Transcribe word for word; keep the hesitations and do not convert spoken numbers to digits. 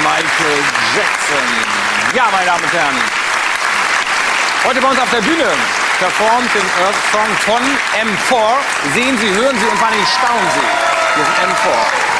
Michael Jackson. Ja, meine Damen und Herren, heute bei uns auf der Bühne performt den Earth Song von M vier. Sehen Sie, hören Sie und vor allem staunen Sie. Wir sind M vier.